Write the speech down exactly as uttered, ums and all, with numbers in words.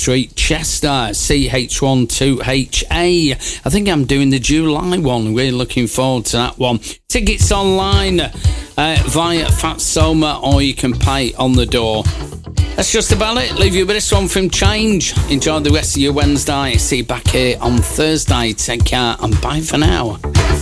Street, Chester, C H one two H A. I think I'm doing the July one. Really looking forward to that one. Tickets online uh, via Fatsoma, or you can pay on the door. That's just about it. Leave you with this one from Change. Enjoy the rest of your Wednesday. See you back here on Thursday. Take care and bye for now.